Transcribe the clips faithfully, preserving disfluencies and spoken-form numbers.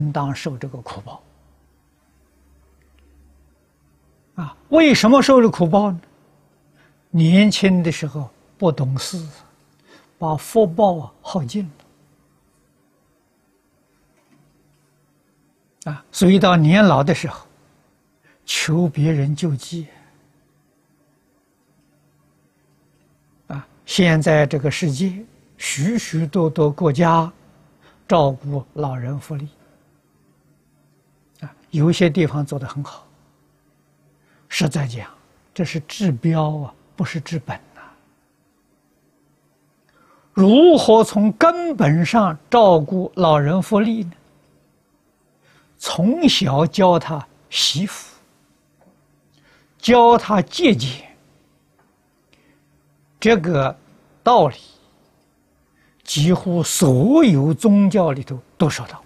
应当受这个苦报。啊，为什么受这苦报呢？年轻的时候不懂事，把福报啊耗尽了。啊，所以到年老的时候，求别人救济。啊，现在这个世界许许多多国家照顾老人福利。啊，有一些地方做得很好。实在讲，这是治标啊，不是治本呐。如何从根本上照顾老人福利呢？从小教他惜福，教他节俭，这个道理，几乎所有宗教里头都说到。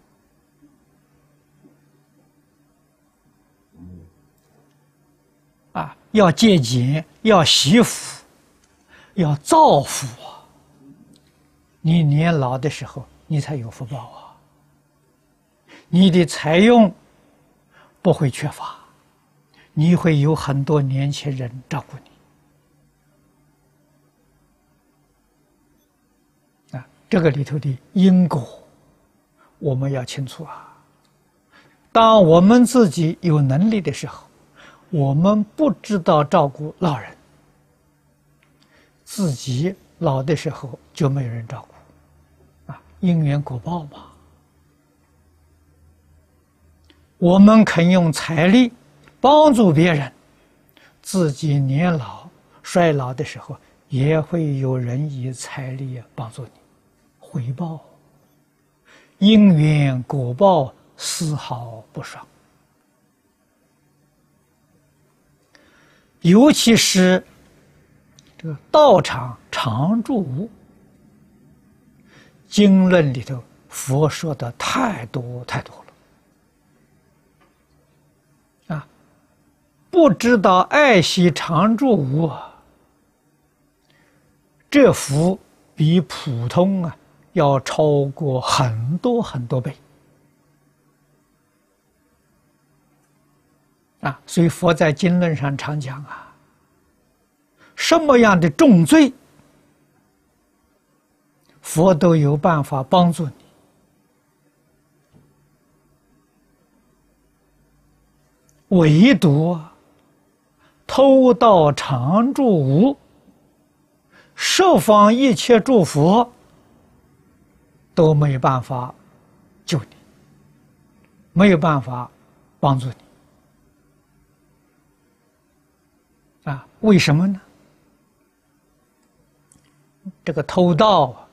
啊，要节俭，要惜福，要造福啊！你年老的时候，你才有福报啊！你的财用不会缺乏，你会有很多年轻人照顾你。啊，这个里头的因果，我们要清楚啊！当我们自己有能力的时候，我们不知道照顾老人，自己老的时候就没有人照顾，啊，因缘果报嘛。我们肯用财力帮助别人，自己年老衰老的时候，也会有人以财力帮助你，回报。因缘果报丝毫不爽。尤其是这个道场常住无，经论里头佛说的太多太多了啊！不知道爱惜常住无啊，这福比普通啊要超过很多很多倍啊！所以佛在经论上常讲啊，什么样的重罪，佛都有办法帮助你。唯独偷盗常住无，十方一切诸佛都没有办法救你，没有办法帮助你。啊，为什么呢？这个偷盗啊，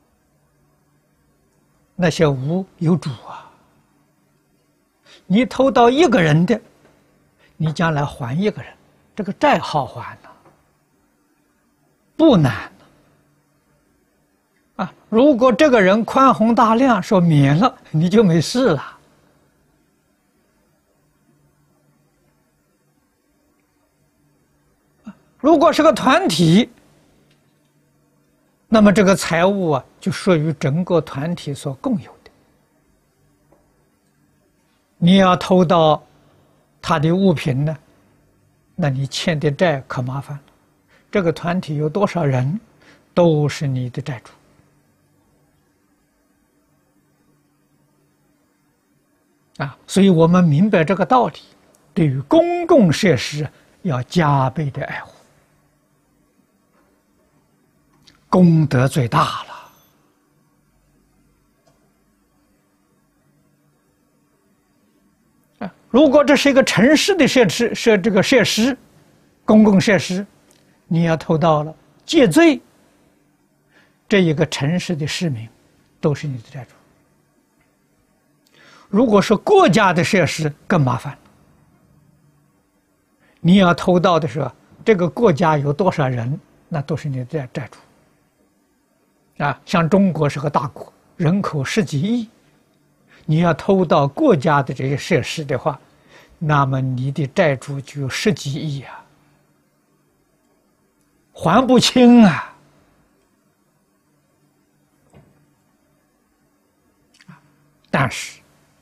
那些无有主啊。你偷盗一个人的，你将来还一个人，这个债好还呢，不难啊。如果这个人宽宏大量，说免了，你就没事了。如果是个团体，那么这个财物啊，就属于整个团体所共有的。你要偷到他的物品呢，那你欠的债可麻烦了。这个团体有多少人，都是你的债主。啊，所以我们明白这个道理，对于公共设施要加倍的爱护。功德最大了。啊，如果这是一个城市的设施，设这个设施，公共设施，你要偷盗了，戒罪，这一个城市的市民都是你的债主。如果是国家的设施，更麻烦了。你要偷盗的时候，这个国家有多少人，那都是你的债债主。啊，像中国是个大国，人口十几亿，你要偷到国家的这些设施的话，那么你的债主就有十几亿啊，还不清啊！但是